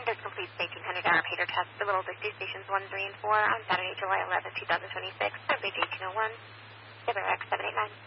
Just complete the 1800-hour Pater test for Little Dixie Stations 1, 3, and 4 on Saturday, July 11, 2026, at Bridge 1801, X789.